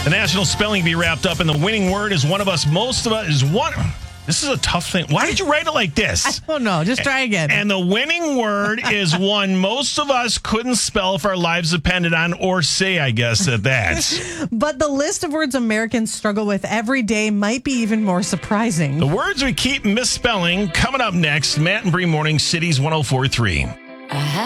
The National Spelling Bee wrapped up, and the winning word is one of us. Most of us is one. This is a tough thing. Why did you write it like this? I don't know. Just try again. And the winning word is one most of us couldn't spell if our lives depended on, or say, I guess, at that. But the list of words Americans struggle with every day might be even more surprising. The words we keep misspelling coming up next. Matt and Bree Morning, Cities 104.3.